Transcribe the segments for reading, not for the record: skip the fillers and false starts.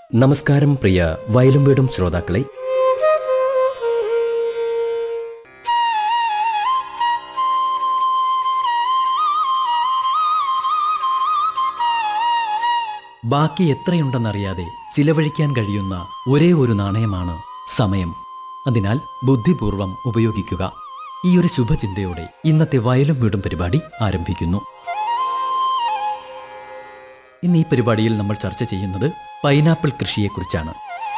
നമസ്കാരം പ്രിയ വയലും വീടും ശ്രോതാക്കളെ. ബാക്കി എത്രയുണ്ടെന്നറിയാതെ ചിലവഴിക്കാൻ കഴിയുന്ന ഒരേ ഒരു നാണയമാണ് സമയം. അതിനാൽ ബുദ്ധിപൂർവം ഉപയോഗിക്കുക. ഈ ഒരു ശുഭചിന്തയോടെ ഇന്നത്തെ വയലും വീടും പരിപാടി ആരംഭിക്കുന്നു. ഇന്ന് ഈ പരിപാടിയിൽ നമ്മൾ ചർച്ച ചെയ്യുന്നത് പൈനാപ്പിൾ കൃഷിയെക്കുറിച്ചാണ്.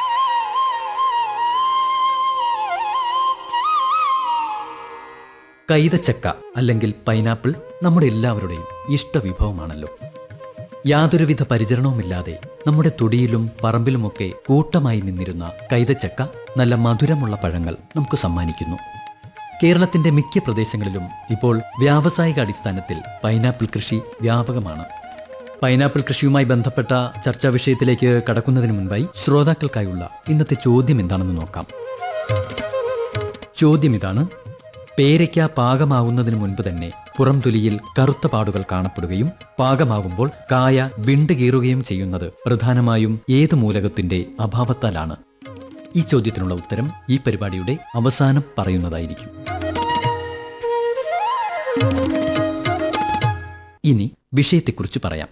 കൈതച്ചക്ക അല്ലെങ്കിൽ പൈനാപ്പിൾ നമ്മുടെ എല്ലാവരുടെയും ഇഷ്ടവിഭവമാണല്ലോ. യാതൊരുവിധ പരിചരണവുമില്ലാതെ നമ്മുടെ തൊടിയിലും പറമ്പിലുമൊക്കെ കൂട്ടമായി നിന്നിരുന്ന കൈതച്ചക്ക നല്ല മധുരമുള്ള പഴങ്ങൾ നമുക്ക് സമ്മാനിക്കുന്നു. കേരളത്തിന്റെ മിക്ക പ്രദേശങ്ങളിലും ഇപ്പോൾ വ്യാവസായിക അടിസ്ഥാനത്തിൽ പൈനാപ്പിൾ കൃഷി വ്യാപകമാണ്. പൈനാപ്പിൾ കൃഷിയുമായി ബന്ധപ്പെട്ട ചർച്ചാ വിഷയത്തിലേക്ക് കടക്കുന്നതിന് മുൻപായി ശ്രോതാക്കൾക്കായുള്ള ഇന്നത്തെ ചോദ്യം എന്താണെന്ന് നോക്കാം. ചോദ്യം ഇതാണ്: പേരയ്ക്ക പാകമാകുന്നതിന് മുൻപ് തന്നെ പുറംതൊലിയിൽ കറുത്ത പാടുകൾ കാണപ്പെടുകയും പാകമാകുമ്പോൾ കായ വിണ്ടുകീറുകയും ചെയ്യുന്നത് പ്രധാനമായും ഏത് മൂലകത്തിന്റെ അഭാവത്താലാണ്? ഈ ചോദ്യത്തിനുള്ള ഉത്തരം ഈ പരിപാടിയുടെ അവസാനം പറയുന്നതായിരിക്കും. ഇനി വിഷയത്തെക്കുറിച്ച് പറയാം.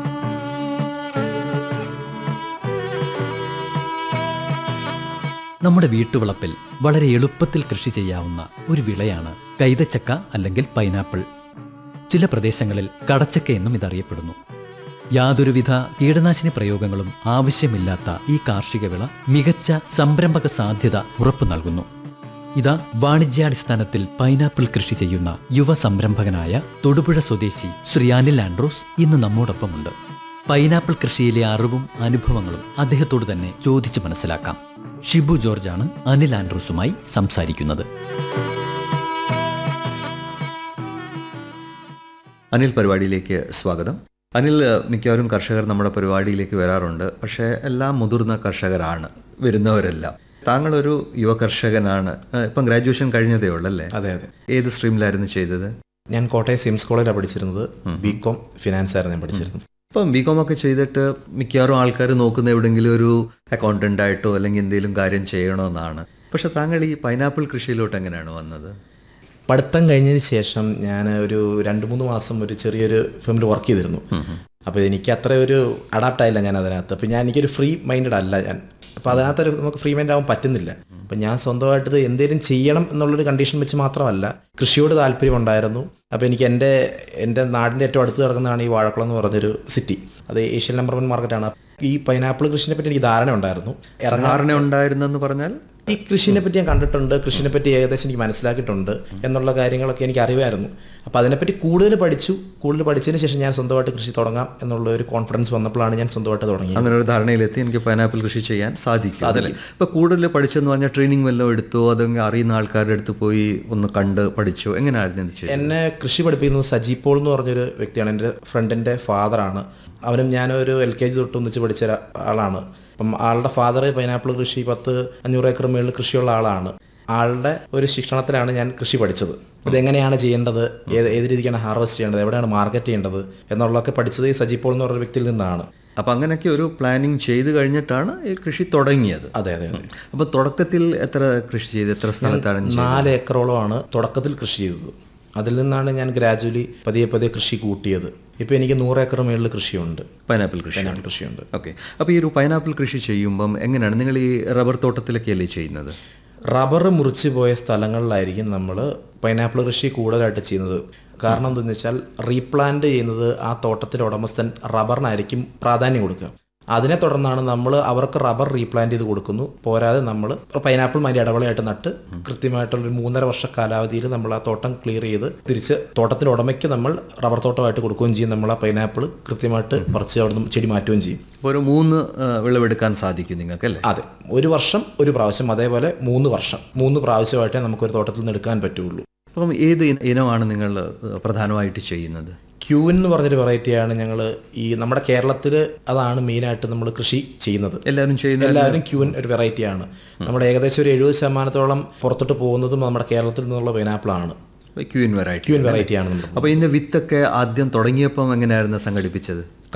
നമ്മുടെ വീട്ടുവളപ്പിൽ വളരെ എളുപ്പത്തിൽ കൃഷി ചെയ്യാവുന്ന ഒരു വിളയാണ് കൈതച്ചക്ക അല്ലെങ്കിൽ പൈനാപ്പിൾ. ചില പ്രദേശങ്ങളിൽ കടച്ചക്ക എന്നും ഇതറിയപ്പെടുന്നു. യാതൊരുവിധ കീടനാശിനി പ്രയോഗങ്ങളും ആവശ്യമില്ലാത്ത ഈ കാർഷിക വിള മികച്ച സംരംഭക സാധ്യത ഉറപ്പു നൽകുന്നു. ഇതാ വാണിജ്യാടിസ്ഥാനത്തിൽ പൈനാപ്പിൾ കൃഷി ചെയ്യുന്ന യുവ സംരംഭകനായ തൊടുപുഴ സ്വദേശി ശ്രീ അനിൽ ആൻഡ്രൂസ് ഇന്ന് നമ്മോടൊപ്പമുണ്ട്. പൈനാപ്പിൾ കൃഷിയിലെ അറിവും അനുഭവങ്ങളും അദ്ദേഹത്തോട് തന്നെ ചോദിച്ചു മനസ്സിലാക്കാം. ഷിബു ജോർജാണ് അനിൽ ആൻഡ്രൂസുമായി സംസാരിക്കുന്നത്. അനിൽ, പരിപാടിയിലേക്ക് സ്വാഗതം. അനിൽ, മിക്കവാറും കർഷകർ നമ്മുടെ പരിപാടിയിലേക്ക് വരാറുണ്ട്. പക്ഷേ എല്ലാം മുതിർന്ന കർഷകരാണ് വരുന്നവരെല്ലാം. താങ്കളൊരു യുവ കർഷകനാണ്. ഇപ്പം ഗ്രാജുവേഷൻ കഴിഞ്ഞതേ ഉള്ളല്ലേ? അതെ അതെ. ഏത് സ്ട്രീമിലായിരുന്നു ചെയ്തത്? ഞാൻ കോട്ടയം സിംസ് കോളേജിലാണ് പഠിച്ചിരുന്നത്. ബികോം ഫിനാൻസ് ആയിരുന്നു ഞാൻ പഠിച്ചിരുന്നത്. ഇപ്പം ബികോം ഒക്കെ ചെയ്തിട്ട് മിക്കവാറും ആൾക്കാർ നോക്കുന്ന എവിടെയെങ്കിലും ഒരു അക്കൗണ്ടന്റ് ആയിട്ടോ അല്ലെങ്കിൽ എന്തെങ്കിലും കാര്യം ചെയ്യണമെന്നാണ്. പക്ഷെ താങ്കൾ ഈ പൈനാപ്പിൾ കൃഷിയിലോട്ട് എങ്ങനെയാണ് വന്നത്? പഠിത്തം കഴിഞ്ഞതിന് ശേഷം ഞാൻ ഒരു 2-3 മാസം ഒരു ചെറിയൊരു ഫിലിമിൽ വർക്ക് ചെയ്തിരുന്നു. അപ്പോൾ എനിക്ക് അത്ര ഒരു അഡാപ്റ്റ് ആയില്ല ഞാൻ അതിനകത്ത്. അപ്പോൾ എനിക്കൊരു ഫ്രീ മൈൻഡഡ് അല്ല ഞാൻ. അപ്പോൾ അതിനകത്ത് നമുക്ക് ഫ്രീ മൈൻഡ് ആവാൻ പറ്റുന്നില്ല. അപ്പം ഞാൻ സ്വന്തമായിട്ട് ഇത് എന്തെങ്കിലും ചെയ്യണം എന്നുള്ളൊരു കണ്ടീഷൻ വെച്ച് മാത്രമല്ല, കൃഷിയോട് താല്പര്യമുണ്ടായിരുന്നു. അപ്പോൾ എനിക്ക് എൻ്റെ നാടിൻ്റെ ഏറ്റവും അടുത്ത് കിടക്കുന്നതാണ് ഈ വാഴക്കുളം എന്ന് പറഞ്ഞൊരു സിറ്റി. അത് ഏഷ്യൻ നമ്പർ 1 മാർക്കറ്റാണ്. ഈ പൈനാപ്പിൾ കൃഷിനെ പറ്റി എനിക്ക് ധാരണ ഉണ്ടായിരുന്നു. ഉണ്ടായിരുന്നെന്ന് പറഞ്ഞാൽ ഈ കൃഷിനെ പറ്റി ഞാൻ കണ്ടിട്ടുണ്ട്, കൃഷിനെ പറ്റി ഏകദേശം എനിക്ക് മനസ്സിലാക്കിയിട്ടുണ്ട് എന്നുള്ള കാര്യങ്ങളൊക്കെ എനിക്ക് അറിവായിരുന്നു. അപ്പോൾ അതിനെപ്പറ്റി കൂടുതൽ പഠിച്ചതിന് ശേഷം ഞാൻ സ്വന്തമായിട്ട് കൃഷി തുടങ്ങാം എന്നുള്ള ഒരു കോൺഫിഡൻസ് വന്നപ്പോഴാണ് ഞാൻ സ്വന്തമായിട്ട് തുടങ്ങിയത്. അങ്ങനെ ഒരു ധാരണയിലെത്തി എനിക്ക് പൈനാപ്പിൾ കൃഷി ചെയ്യാൻ സാധിക്കും. അതല്ലേ ഇപ്പോൾ കൂടുതൽ പഠിച്ചെന്ന് പറഞ്ഞാൽ ട്രെയിനിങ് വല്ലതും എടുത്തോ അതെങ്കിൽ അറിയുന്ന ആൾക്കാരുടെ അടുത്ത് പോയി ഒന്ന് കണ്ട് പഠിച്ചോ? എങ്ങനെയായിരുന്നു ഇത് ചെയ്യുന്നത്? എന്നെ കൃഷി പഠിപ്പിക്കുന്നത് സജി പോൾ എന്ന് പറഞ്ഞൊരു വ്യക്തിയാണ്. എൻ്റെ ഫ്രണ്ടിൻ്റെ ഫാദറാണ്. അവനും ഞാനൊരു LKG തൊട്ട് ഒന്നിച്ച് പഠിച്ച ആളാണ്. അപ്പം ആളുടെ ഫാദർ പൈനാപ്പിൾ കൃഷി 500 ഏക്കർ മേളിൽ കൃഷിയുള്ള ആളാണ്. ആളുടെ ഒരു ശിക്ഷണത്തിലാണ് ഞാൻ കൃഷി പഠിച്ചത്. ഇതെങ്ങനെയാണ് ചെയ്യേണ്ടത്, ഏത് രീതിക്കാണ് ഹാർവെസ്റ്റ് ചെയ്യേണ്ടത്, എവിടെയാണ് മാർക്കറ്റ് ചെയ്യേണ്ടത് എന്നുള്ളതൊക്കെ പഠിച്ചത് ഈ സജി പോൾ എന്ന് പറഞ്ഞ വ്യക്തിയിൽ നിന്നാണ്. അപ്പം അങ്ങനെയൊക്കെ ഒരു പ്ലാനിങ് ചെയ്ത് കഴിഞ്ഞിട്ടാണ് ഈ കൃഷി തുടങ്ങിയത്. അതെ അതെ. അപ്പോൾ തുടക്കത്തിൽ എത്ര കൃഷി ചെയ്ത് എത്ര സ്ഥലത്താണ്? 4 ഏക്കറോളമാണ് തുടക്കത്തിൽ കൃഷി ചെയ്തത്. അതിൽ നിന്നാണ് ഞാൻ ഗ്രാജുവലി പതിയെ കൃഷി കൂട്ടിയത്. ഇപ്പോൾ എനിക്ക് 100 ഏക്കർ മേളിൽ കൃഷിയുണ്ട്, പൈനാപ്പിൾ കൃഷിയുണ്ട്. ഓക്കെ. അപ്പോൾ ഈ ഒരു പൈനാപ്പിൾ കൃഷി ചെയ്യുമ്പം എങ്ങനെയാണ് നിങ്ങൾ ഈ റബ്ബർ തോട്ടത്തിലൊക്കെയല്ലേ ചെയ്യുന്നത്? റബ്ബർ മുറിച്ച് പോയ സ്ഥലങ്ങളിലായിരിക്കും നമ്മൾ പൈനാപ്പിൾ കൃഷി കൂടുതലായിട്ട് ചെയ്യുന്നത്. കാരണം എന്താണെന്ന് വെച്ചാൽ റീപ്ലാന്റ് ചെയ്യുന്നത് ആ തോട്ടത്തിലെ ഉടമസ്ഥൻ റബ്ബറിനായിരിക്കും പ്രാധാന്യം കൊടുക്കുക. അതിനെ തുടർന്നാണ് നമ്മൾ അവർക്ക് റബ്ബർ റീപ്ലാന്റ് ചെയ്ത് കൊടുക്കുന്നു. പോരാതെ നമ്മൾ പൈനാപ്പിൾ അതിൻ്റെ ഇടവേളയായിട്ട് നട്ട് കൃത്യമായിട്ടുള്ളൊരു 3.5 വർഷ കാലാവധിയിൽ നമ്മൾ ആ തോട്ടം ക്ലിയർ ചെയ്ത് തിരിച്ച് തോട്ടത്തിൻ്റെ ഉടമയ്ക്ക് നമ്മൾ റബ്ബർ തോട്ടമായിട്ട് കൊടുക്കുകയും ചെയ്യും. നമ്മൾ ആ പൈനാപ്പിൾ കൃത്യമായിട്ട് പറിച്ച് അവിടെ നിന്ന് ചെടി മാറ്റുകയും ചെയ്യും. ഒരു 3 വിളവെടുക്കാൻ സാധിക്കും നിങ്ങൾക്ക് അല്ലേ? അതെ, 1 വർഷം 1 പ്രാവശ്യം, അതേപോലെ 3 വർഷം 3 പ്രാവശ്യമായിട്ടേ നമുക്കൊരു തോട്ടത്തിൽ നിന്ന് എടുക്കാൻ പറ്റുള്ളൂ. അപ്പം ഏത് ഇനമാണ് നിങ്ങൾ പ്രധാനമായിട്ട് ചെയ്യുന്നത്? ക്യൂൻ എന്ന് പറഞ്ഞൊരു വെറൈറ്റിയാണ് ഞങ്ങൾ ഈ നമ്മുടെ കേരളത്തിൽ അതാണ് മെയിനായിട്ട് നമ്മൾ കൃഷി ചെയ്യുന്നത്. എല്ലാവരും ക്യൂൻ ഒരു വെറൈറ്റിയാണ്. നമ്മുടെ ഏകദേശം ഒരു 70% പുറത്തോട്ട് പോകുന്നതും നമ്മുടെ കേരളത്തിൽ നിന്നുള്ള പൈനാപ്പിളാണ്. ക്യൂൻ വെറൈറ്റിയാണ്. നമ്മൾ. അപ്പോൾ ഇതിൻ്റെ വിത്തൊക്കെ ആദ്യം തുടങ്ങിയപ്പം എങ്ങനെയായിരുന്നു സംഘടിപ്പിച്ചത്?